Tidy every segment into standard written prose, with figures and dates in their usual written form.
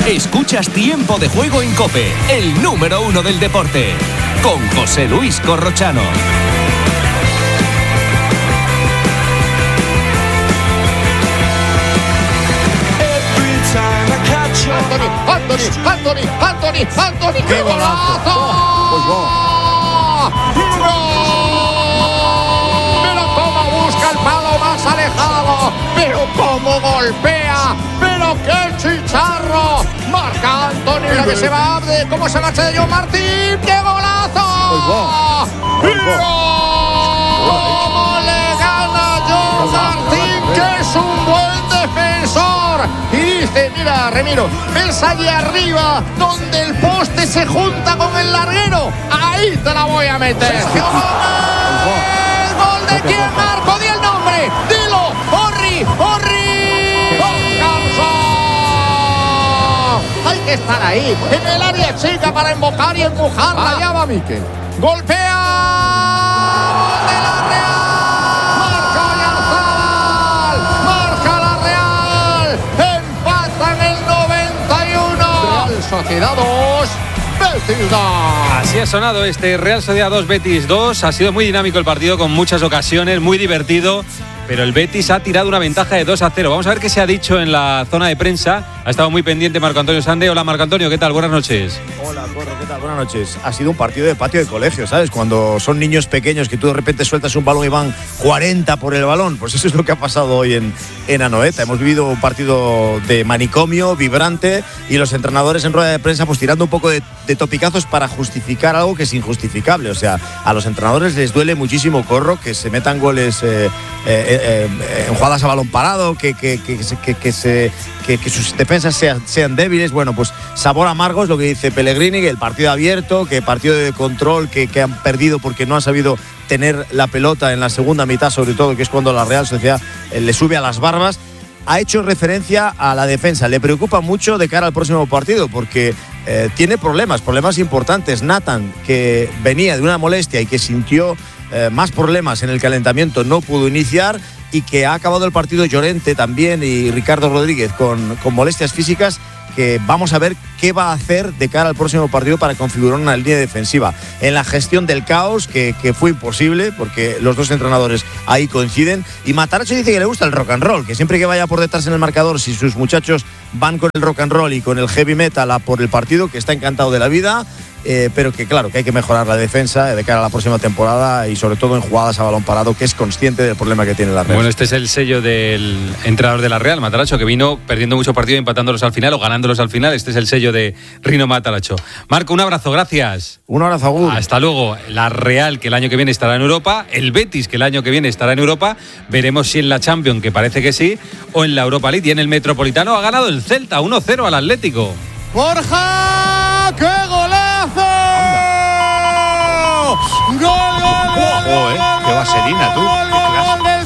Escuchas Tiempo de Juego en COPE, el número 1 del deporte, con José Luis Corrochano. Anthony, ¡qué golazo! Pero cómo busca el palo más alejado, pero cómo golpea, pero qué chicharro. Marca Anthony, la que se va, cómo se agacha de John Martín, ¡qué golazo! ¡Cómo le gana John Martín, que es un buen defensor! Y dice, mira, Remiro, ves allí arriba donde el poste se junta con el larguero, ahí te la voy a meter. ¡El gol de quién, Marco! ¡Di el nombre! ¡Dilo! ¡Orri! Hay que estar ahí, en el área chica, para invocar y empujarla. Allá va Mikel. ¡Golpea! ¡Gol de la Real! ¡Marca Oyarzabal! ¡Marca la Real! ¡Empata en el 91! Real Sociedad 2, Betis 2. Así ha sonado este Real Sociedad 2, Betis 2. Ha sido muy dinámico el partido, con muchas ocasiones, muy divertido. Pero el Betis ha tirado una ventaja de 2-0. Vamos a ver qué se ha dicho en la zona de prensa. Ha estado muy pendiente Marco Antonio Sande. Hola, Marco Antonio, ¿qué tal? Buenas noches. Hola, Corro, ¿qué tal? Buenas noches. Ha sido un partido de patio de colegio, ¿sabes? Cuando son niños pequeños que tú de repente sueltas un balón y van 40 por el balón. Pues eso es lo que ha pasado hoy en Anoeta. Hemos vivido un partido de manicomio, vibrante, y los entrenadores en rueda de prensa pues tirando un poco de topicazos para justificar algo que es injustificable. O sea, a los entrenadores les duele muchísimo, Corro, que se metan goles en jugadas a balón parado, que sus defensas sean débiles. Bueno, pues sabor amargo es lo que dice Pellegrini, que el partido abierto, que partido de control que han perdido porque no han sabido tener la pelota en la segunda mitad, sobre todo, que es cuando la Real Sociedad le sube a las barbas. Ha hecho referencia a la defensa. Le preocupa mucho de cara al próximo partido porque tiene problemas importantes. Nathan, que venía de una molestia y que sintió más problemas en el calentamiento, no pudo iniciar, y que ha acabado el partido Llorente también, y Ricardo Rodríguez con molestias físicas, que vamos a ver qué va a hacer de cara al próximo partido para configurar una línea defensiva. En la gestión del caos, que fue imposible, porque los dos entrenadores ahí coinciden. Y Matarazzo dice que le gusta el rock and roll, que siempre que vaya por detrás en el marcador, si sus muchachos van con el rock and roll y con el heavy metal a por el partido, que está encantado de la vida. Pero que claro, que hay que mejorar la defensa de cara a la próxima temporada, y sobre todo en jugadas a balón parado, que es consciente del problema que tiene la Real. Bueno, este es el sello del entrenador de la Real, Matarazzo, que vino perdiendo muchos partidos, empatándolos al final o ganándolos al final. Este es el sello de Rino Matarazzo. Marco, un abrazo, gracias. Un abrazo, Agur. Hasta luego. La Real, que el año que viene estará en Europa, el Betis, que el año que viene estará en Europa. Veremos si en la Champions, que parece que sí, o en la Europa League. Y en el Metropolitano ha ganado el Celta 1-0 al Atlético. ¡Borja! ¡Qué golazo! ¡Gol! ¡Qué vaselina, tú! ¡Gol del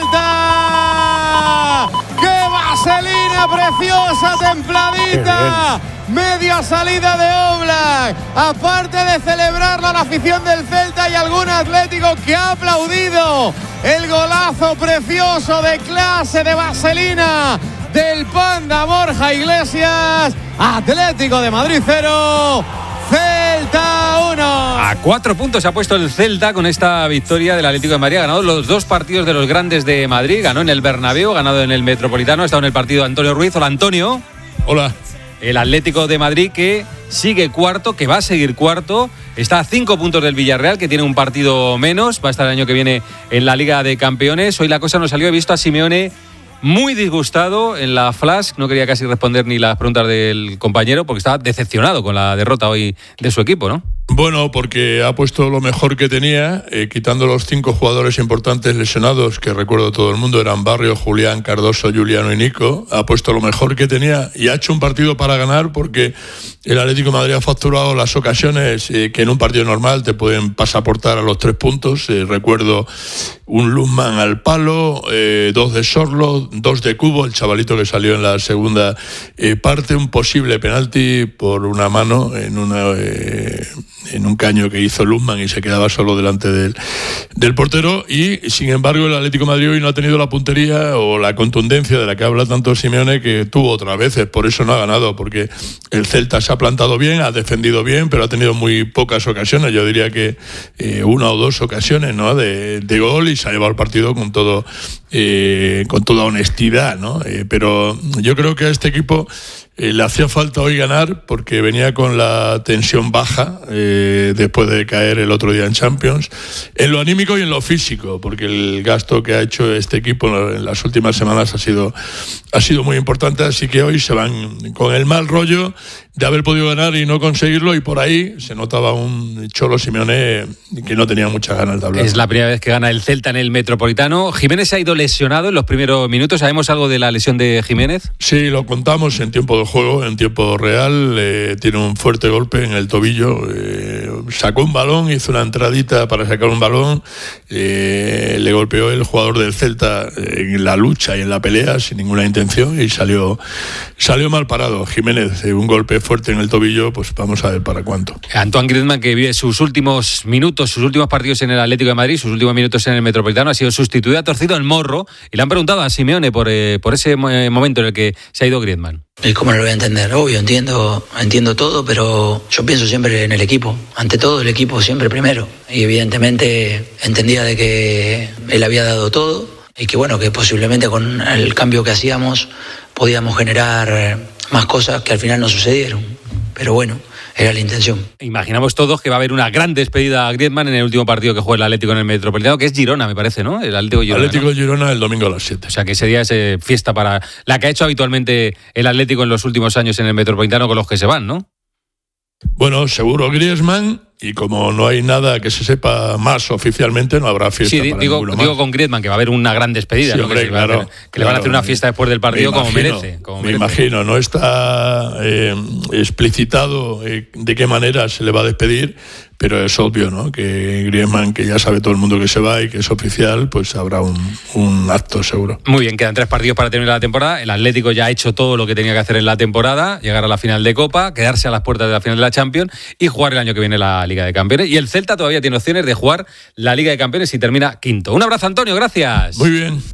Celta! ¡Qué vaselina preciosa, templadita! Media salida de Oblak. Aparte de celebrarlo, la afición del Celta y algún Atlético que ha aplaudido el golazo precioso de clase de vaselina del Panda Borja Iglesias. Atlético de Madrid 0, Celta 1. A 4 puntos se ha puesto el Celta con esta victoria del Atlético de Madrid. Ha ganado los 2 partidos de los grandes de Madrid. Ganó en el Bernabéu, ganado en el Metropolitano. Ha estado en el partido de Antonio Ruiz. Hola, Antonio. Hola. El Atlético de Madrid, que sigue cuarto, que va a seguir cuarto. Está a 5 puntos del Villarreal, que tiene un partido menos. Va a estar el año que viene en la Liga de Campeones. Hoy la cosa no salió. He visto a Simeone muy disgustado en la flash. No quería casi responder ni las preguntas del compañero, porque estaba decepcionado con la derrota hoy de su equipo, ¿no? Bueno, porque ha puesto lo mejor que tenía, quitando los 5 jugadores importantes lesionados, que recuerdo todo el mundo, eran Barrio, Julián, Cardoso, Juliano y Nico. Ha puesto lo mejor que tenía y ha hecho un partido para ganar, porque el Atlético de Madrid ha facturado las ocasiones que en un partido normal te pueden pasaportar a los 3 puntos. Recuerdo un Luzman al palo, 2 de Sorlo, 2 de Cubo, el chavalito que salió en la segunda parte, un posible penalti por una mano en una en un caño que hizo Lundman y se quedaba solo delante del portero. Y sin embargo el Atlético de Madrid hoy no ha tenido la puntería o la contundencia de la que habla tanto Simeone, que tuvo otras veces, por eso no ha ganado, porque el Celta se ha plantado bien, ha defendido bien, pero ha tenido muy pocas ocasiones, yo diría que una o dos ocasiones, ¿no?, de gol, y se ha llevado el partido con toda honestidad, ¿no? Pero yo creo que a este equipo le hacía falta hoy ganar, porque venía con la tensión baja después de caer el otro día en Champions, en lo anímico y en lo físico, porque el gasto que ha hecho este equipo en las últimas semanas ha sido muy importante. Así que hoy se van con el mal rollo de haber podido ganar y no conseguirlo, y por ahí se notaba un Cholo Simeone que no tenía muchas ganas de hablar. Es la primera vez que gana el Celta en el Metropolitano. Jiménez se ha ido lesionado en los primeros minutos. ¿Sabemos algo de la lesión de Jiménez? Sí, lo contamos en tiempo de juego, en tiempo real. Tiene un fuerte golpe en el tobillo. Sacó un balón, hizo una entradita para sacar un balón. Le golpeó el jugador del Celta en la lucha y en la pelea sin ninguna intención, y salió mal parado Jiménez. Un golpe fuerte en el tobillo, pues vamos a ver para cuánto. Antoine Griezmann, que vive sus últimos minutos, sus últimos partidos en el Atlético de Madrid, sus últimos minutos en el Metropolitano, ha sido sustituido, ha torcido el morro, y le han preguntado a Simeone por ese momento en el que se ha ido Griezmann. ¿Y cómo no lo voy a entender? Obvio, entiendo todo, pero yo pienso siempre en el equipo. Ante todo, el equipo siempre primero. Y evidentemente entendía de que él había dado todo, y que bueno, que posiblemente con el cambio que hacíamos podíamos generar más cosas que al final no sucedieron. Pero bueno, era la intención. Imaginamos todos que va a haber una gran despedida a Griezmann en el último partido que juega el Atlético en el Metropolitano, que es Girona, me parece, ¿no? El Atlético de Girona el domingo a las 7. O sea, que ese día es fiesta para la que ha hecho habitualmente el Atlético en los últimos años en el Metropolitano con los que se van, ¿no? Bueno, seguro Griezmann, y como no hay nada que se sepa más oficialmente, no habrá fiesta. Sí, para digo más. con Griezmann, que va a haber una gran despedida, sí, ¿no? Hombre, que le van a hacer una fiesta después del partido merece. Me imagino, no está explicitado de qué manera se le va a despedir, pero es obvio, ¿no?, que Griezmann, que ya sabe todo el mundo que se va y que es oficial, pues habrá un acto seguro. Muy bien, quedan 3 partidos para terminar la temporada. El Atlético ya ha hecho todo lo que tenía que hacer en la temporada, llegar a la final de Copa, quedarse a las puertas de la final de la Champions y jugar el año que viene la Liga de Campeones. Y el Celta todavía tiene opciones de jugar la Liga de Campeones si termina quinto. Un abrazo, Antonio, gracias. Muy bien.